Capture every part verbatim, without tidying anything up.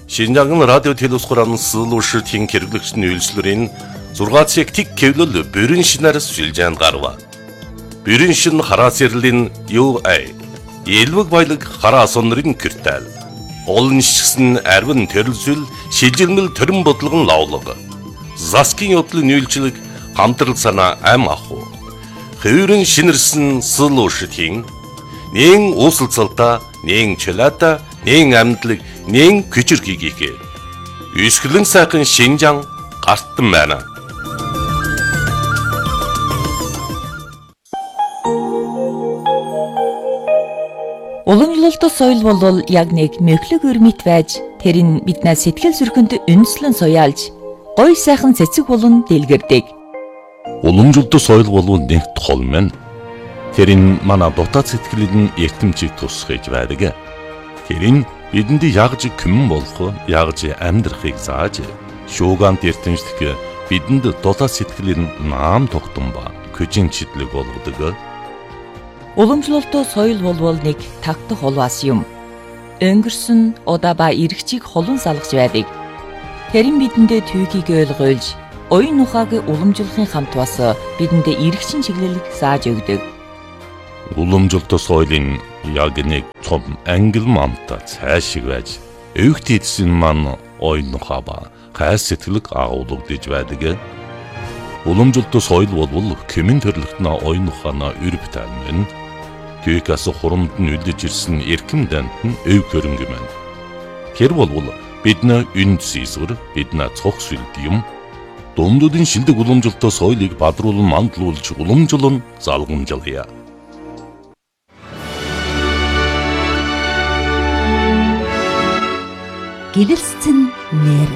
Шинжаан радио телевизхуран сылууши тин хэрэглэгчний үйлчлэрийн зургаан цаг тик кевлэл бүрэн шинээр сүлжээнд гарва. Бүрэн шин хараас ярлийн ю эй элвэг баялаг хараа сонрын киртэл. Олон шигсэн арвин төрөлсөл шилжилмэл төрөн бодлогон лавлага. Заскин явдлын үйлчлэг хамтрал санаа ам аху. Хэврэн шинэрсэн сылууши тин нэн уусалцалта нэн чөлата нэн амьдлаг нэн күчирхийгээ. Үсгэлэн сайхан Шинжаан гартан байна. Уламжлалт соёл бол яг нэг мөглөг өрмөт байж тэрийг биднээс сэтгэл зүрхэнд үнслэн суяалж гой сайхан цэцэг болон дэлгэрдэг. Уламжлалт соёл бол нэг тол мэн. Тэрийг манай дотоод сэтгэлийн эртэмжийг тусгаж байдаг. Тэрийг бидэнд ягж күмэн болох, ягж амьдрахыг зааж, шуугант эртэмжлэх бидэнд дотоод сэтгэлийн наам тогтсон ба күжин читлэг болгодог. Уламжлалт соёл бол нэг тагтах холвас юм. Өнгөрсөн удаа ба эргчийг холон салгаж байдаг. Тэрийн бидэндээ түүхийг ойлгуулж, оюун ухааг уламжлахын хамт бас бидэндээ эргчин чиглэлийг зааж өгдөг. Уламжлалт соёлын яг нэг том англ мамта цаашиг байж, өвгт эдсэн ман оюун ухаа ба хайр сэтгэлэг агуулгадж байдаг. Уламжлалт соёл бол кэмэн төрлөختнө оюун ухаана өрб тань. Түүхээс хурамд нь үлдэж ирсэн эрхэм дант нь өв хөрөнгө мэн. Тэр бол бидний үнд сийсвэр, бидний цог сүлд юм. Дундуудын шилдэг уламжлалт соёлыг бадруулан мандлуулж уламжлан залгамжлая. Гэлэлцэн нэр.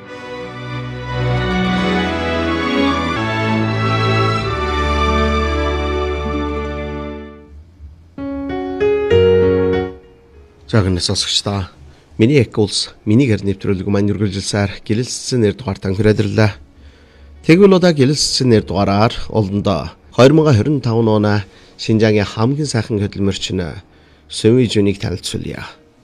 Жагнас сонсогчдаа миний эк улс миний гэр нэвтрүүлэг маань үргэлжилсээр гэлэлцсэн нэр дугаар танхираадэрлээ. Тэгвэл удаа гэлэлцсэн нэр дугаараар олондоо две тысячи двадцать пять оны Шинжаагийн хамгийн сайхан хөдөлмөрч нь Сүмий Жүнийг танилцуулъя.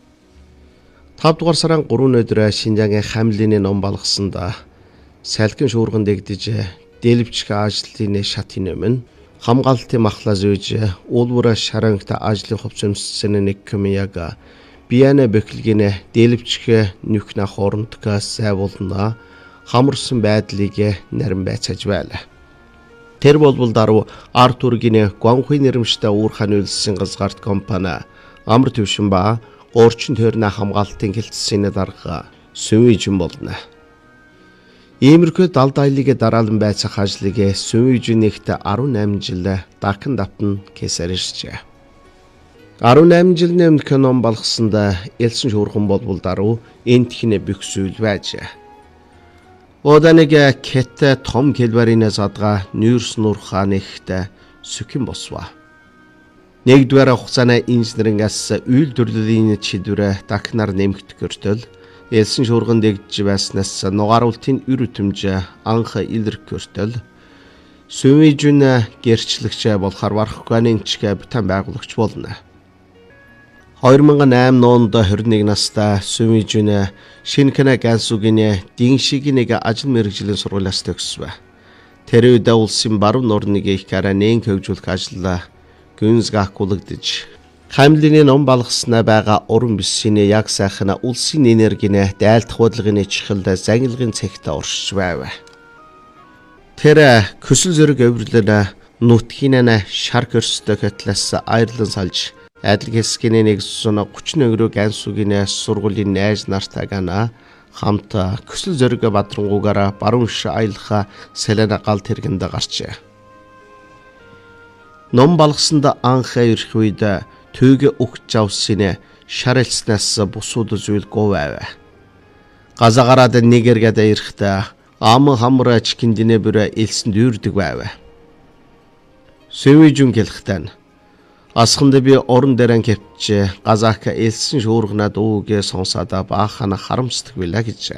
тавд дугаар сарын гурван өдөр Шинжаагийн хамлын ном балгасанд салхин шуурган дэгдэж дэлбчг ажлын шатын өмнө хамгаалтын махлаа зүйж уулуура шаранхт ажлын хувц өмссөн нэг комяга биянэ бэхлгэнэ дэлбчг нүхнэ хоорондгаас сайвуулна хамарсан байдлыг нарийн байцааж байла. Тэр болбол даруй Артургийн гонхын нэрмжтэй уурхайн үйлсэн газгарт компани амар төвшин ба орчин төрнө хамгаалтын хилцсэний дарга Сүмий Жүн болно. Иймэрхүү далд аялыг дараалан байцах ажлыг Сүмий Жүнийхт десять жил дахин давтан кесар иржээ. десять жилийн өмнө ном балгасанд элсэн шуурхан болбол даруй энтхнэ бөхсүүл байж. Оданыг кет том келбаринэ задга нүүрс нурханыхт сүхэн босва. Нэгдүгээр хугацааны инженерингаас үйл төрлөлийн чидвэр дахнаар нэмэгдэх хүртэл элсэн шуурган дэгдэж байснаас нугааруултын үр өтөмж анх илэрх хүртэл Сүмий Жүн гэрчлэгч болохоор Вархганы чиг бутан байгуулагч болно. две тысячи восемь онд двадцать один настай Сүмий Жүн Шинкэнэ Гансугийн диншигийн нэг ажил мэргэжлийн сургуулиас төгсөв. Тэр үед улсын баруун орныг их гараанын хөгжүүлэх ажил гүнзг акуулагдж хамлын ном балгаснаа байгаа уран бисний яг сайхан улсын энергийн дайлдах бодлогын чихэлд загилгын цэгт оршиж байв. Тэр көсөл зэрэг өвөрлөн нутгийнэ шар көрстэй хэтлээс айрлан салж адил хэсгийн нэг зүүн тридцать өнгөрөө Гансугийн сургуулийн найз нартайгана хамт көсөл зэрэг бадрангуугаараа баруун ш аялах Селена гал тэргэнд гарчээ. Ном балгасанд анх ирэх үед түйг өгч авсны шарэлснаас бусууд зүйл говэв. Газагараад нэгэргээд ирэхдээ ам хамраа чикэндинэ бүр элсэн дүүрдэг байв. Сүмий Жүн гэлхтэн асханд би орон дээрэн кэвч газаак элсэн шуургана дуугээ сонсоод баахана харамсдаг билаа гэж.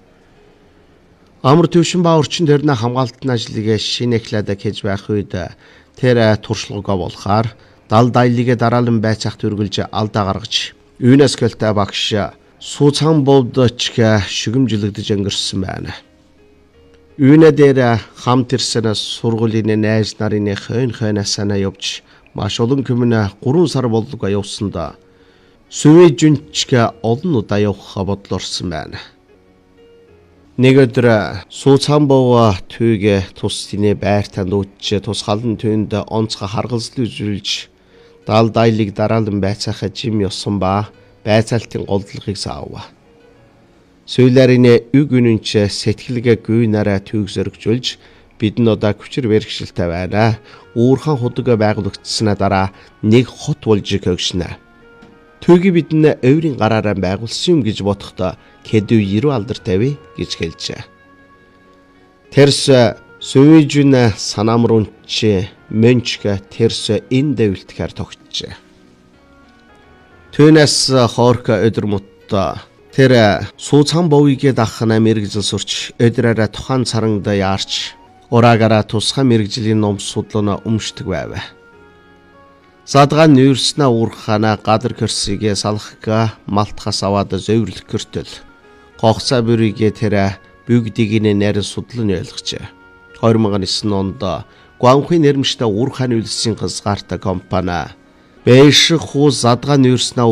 Амар төвшин ба орчин төрнө хамгаалтын ажлыг шинэхлээд хийж байх үед тэр туршлагаа болохаар далд аялыг дараалан байцаах төргөлж алдаа гаргаж юнесколтой багш сууцхан бовдочка шүгэмжлэгдэж өнгөрсөн байна. Үүнэ дээр хамт ирсэн сургуулийн найз нарын хойн хойнаас санаа явж маш олон хүмүүн гурван сар боллого явсандаа Сүвэжүнчка олон удаа явах бодол орсон байна. Нэг өдөр сууцхан бов түүгээ тус тинэ байр танд үтч тус халан түүнд онцгой харгалзал үзүүлж дал дайлыг дараалан байцаахаа жим ёсон ба байцаалтын голдлогыг саав. Сөйлэрийн үг үнэнч сэтгэлгээ гүйнараа түүг зөргжүүлж бидэн удаа хүчээр бэрхшээлтэй байна. Уурхан худаг байгуулагдсанаа дараа нэг хот болж өгшнэ. Түүгийг бидэн өөрийн гараараа байгуулсан юм гэж бодохдоо Кэдү яруу алдартай вэ гэж хэлжээ. Тэрс Сүвэжүн санамрунч мөнчка тэрс энэ дэвлтгэр тогтжээ. Түүнээс хоорка өдөр мутта тэр сууцхан бовыгээ дахна мэрэгжил сурч өдрөөрэ тухайн царанд яарч ураагаараа тусгай мэрэгжлийн ном судлана өмшдөг байв. Задгаан нүүрснэ уурхана гадар көрсигээ салхга малтхас аваад зөөврлөх гөртөл гогцаа бүрийгээ тэр бүгдийг нэ нарийн судлан ойлгожээ. хоёр мянган девять онд Гуанхуй нэрмжтэй уурхайн үйлсийн хязгаартай компани Бэш хуу задгаан нүүрснэ